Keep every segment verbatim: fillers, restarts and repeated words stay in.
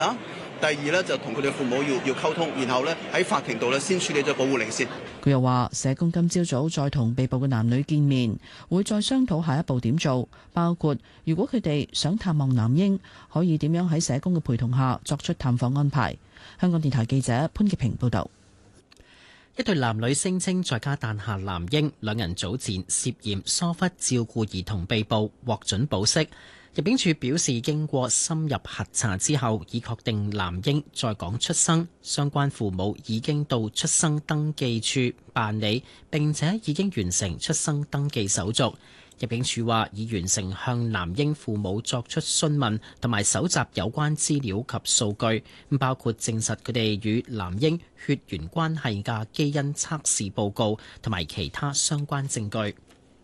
啊，第二咧就同佢哋父母要要溝通，然後咧喺法庭度咧先處理咗保護令先。 佢又話社工今朝早再同被捕嘅男女見面，會再商討下一步點做，包括如果佢哋想探望男嬰，可以點樣喺社工嘅陪同下作出探訪安排。香港電台記者潘潔平報道。 一對男女聲稱在家誕下男嬰，兩人早前涉嫌疏忽照顧兒童被捕，獲准保釋。入境處表示，經過深入核查之後，已確定男嬰在港出生，相關父母已經到出生登記處辦理，並且已經完成出生登記手續。入境處話已完成向男嬰父母作出詢問同埋搜集有關資料及數據，包括證實佢哋與男嬰血緣關係嘅基因測試報告同埋其他相關證據。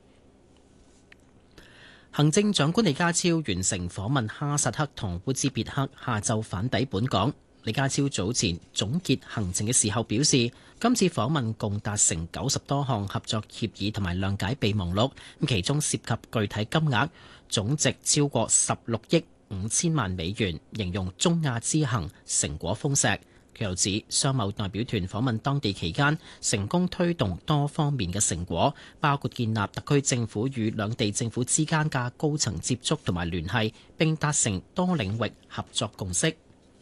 行政長官李家超完成訪問哈薩克同烏茲別克，下晝返抵本港。李家超早前總結行程嘅時候表示，今次訪問共達成九十多項合作協議同埋諒解備忘錄，其中涉及具體金額總值超過十六億五千萬美元，形容中亞之行成果豐碩。佢又指，商貿代表團訪問當地期間，成功推動多方面嘅成果，包括建立特區政府與兩地政府之間嘅高層接觸同埋聯繫，並達成多領域合作共識。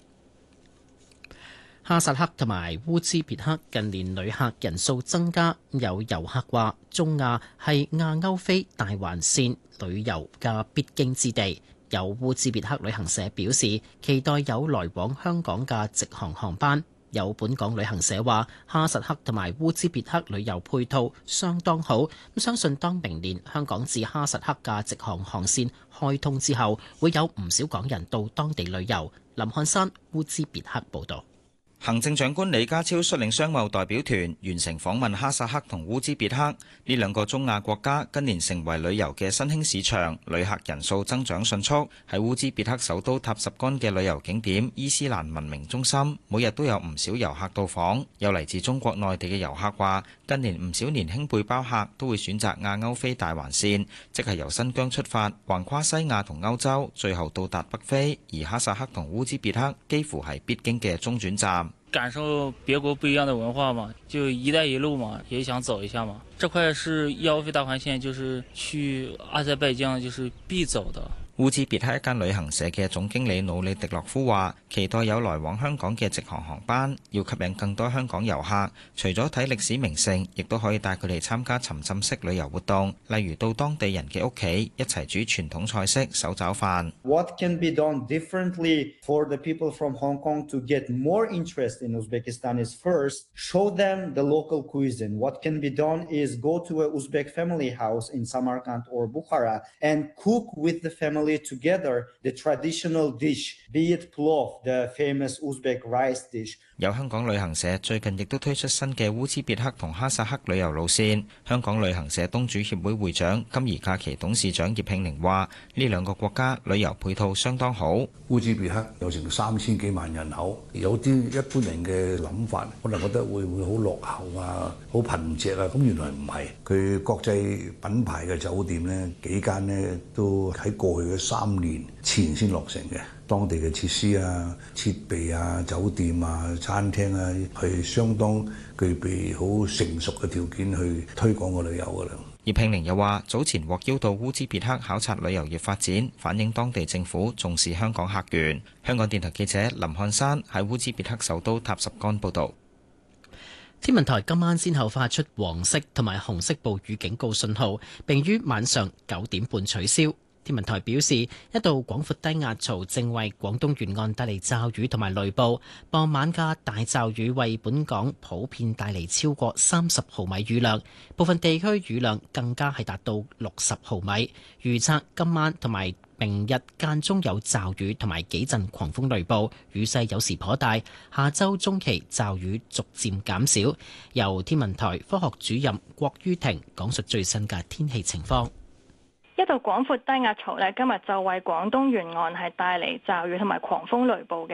哈薩克同埋烏茲別克近年旅客人數增加，有遊客話中亞係亞歐非大環線旅遊嘅必經之地。有烏茲別克旅行社表示，期待有來往香港嘅直航航班。有本港旅行社話，哈薩克同埋烏茲別克旅遊配套相當好，咁相信當明年香港至哈薩克嘅直航航線開通之後，會有唔少港人到當地旅遊。林漢山烏茲別克報導。 行政長官李家超率領商貿代表團完成訪問哈薩克同烏茲別克呢兩個中亞國家，近年成為旅遊嘅新興市場，旅客人數增長迅速。喺烏茲別克首都塔什干嘅旅遊景點伊斯蘭文明中心，每日都有唔少遊客到訪。有嚟自中國內地嘅遊客話，近年唔少年輕背包客都會選擇亞歐非大環線，即係由新疆出發，橫跨西亞同歐洲，最後到達北非。而哈薩克同烏茲別克幾乎係必經嘅中轉站。 感受別國不一樣的文化嘛，就一帶一路嘛，也想走一下嘛。這塊是亞歐非大環線，就是去阿塞拜疆就是必走的。 烏茲別克一間旅行社嘅總經理努里迪洛夫話，期待有來往香港嘅直航航班，要吸引更多香港遊客。除咗睇歷史名勝，亦都可以帶佢哋參加沉浸式旅遊活動，例如到當地人嘅屋企一齊煮傳統菜式手抓飯。 What can be done differently for the people from Hong Kong to get more interest in Uzbekistan is first show them the local cuisine. What can be done is go to a Uzbek family house in Samarkand or Bukhara and cook with the family together the traditional dish, be it plov, the famous Uzbek rice dish. 有香港旅行社最近亦都推出新嘅烏茲別克同哈薩克旅遊路線。香港旅行社東主協會會長金怡假期董事長葉慶寧話：呢兩個國家旅遊配套相當好。 烏茲別克有成三千幾萬人口，有啲一般人嘅諗法，可能覺得會唔會好落後啊、好貧瘠啊？咁原來唔係，佢國際品牌嘅酒店呢幾間呢都喺過去嘅三年前先落成嘅。當地嘅設施啊、設備啊、酒店啊、餐廳啊，係相當具備好成熟嘅條件去推廣個旅遊㗎啦。 葉慶寧又話：早前獲邀到烏茲別克考察旅遊業發展，反映當地政府重視香港客源。香港電台記者林漢山喺烏茲別克首都塔什干報導。 天文台今晚先後發出黃色同埋紅色暴雨警告信號，並於晚上九點半取消。天文台表示，一道廣闊低壓槽正為廣東沿岸帶嚟驟雨同埋雷暴。傍晚嘅大驟雨為本港普遍帶嚟超過三十毫米雨量，部分地區雨量更加係達到六十毫米。預測今晚同埋明日間中有驟雨同埋幾陣狂風雷暴，雨勢有時頗大。下週中期驟雨逐漸減少。由天文台科學主任郭于婷講述最新嘅天氣情況。 一道廣闊低壓槽咧，今日就為廣東沿岸係帶嚟驟雨同埋狂風雷暴嘅。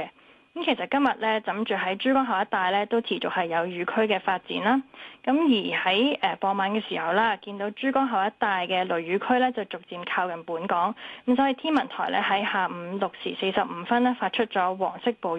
咁其實今日咧，枕住喺珠江口一帶咧，都持續係有雨區嘅發展啦。咁而喺誒傍晚嘅時候啦，見到珠江口一帶嘅雷雨區咧，就逐漸靠近本港。咁所以天文台咧喺下午六時四十五分咧，發出咗黃色暴雨